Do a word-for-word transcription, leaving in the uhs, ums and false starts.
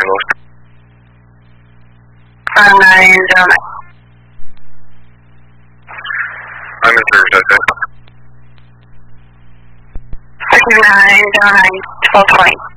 Louis. five nine zero nine. I'm in service, I said. five nine zero nine, twelve twenty.